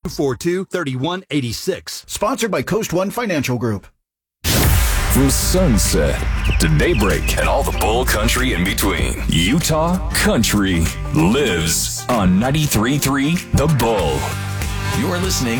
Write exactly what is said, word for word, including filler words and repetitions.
four two, three one eight six. Sponsored by Coast One Financial Group. From sunset to daybreak and all the bull country in between, Utah country lives on ninety-three point three The Bull. You're listening